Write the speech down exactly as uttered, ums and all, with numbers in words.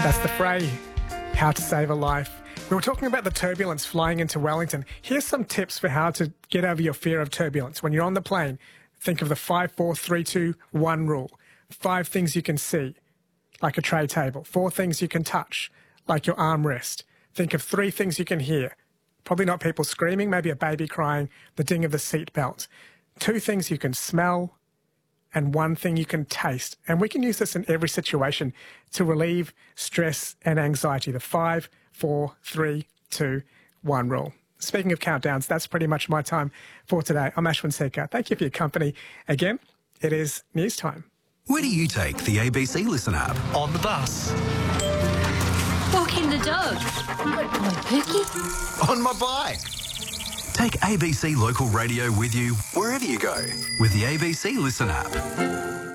That's the fray, how to save a life. We were talking about the turbulence flying into Wellington. Here's some tips for how to get over your fear of turbulence. When you're on the plane, think of the five, four, three, two, one rule. Five things you can see, like a tray table. Four things you can touch, like your armrest. Think of three things you can hear. Probably not people screaming, maybe a baby crying, the ding of the seat belt. Two things you can smell, and one thing you can taste. And we can use this in every situation to relieve stress and anxiety. The five, four, three, two, one rule. Speaking of countdowns, that's pretty much my time for today. I'm Ashwin Sekhar. Thank you for your company. Again, it is news time. Where do you take the A B C Listen app? On the bus. Walking the dog. On Pookie. On my bike. Take A B C Local Radio with you wherever you go with the A B C Listen app.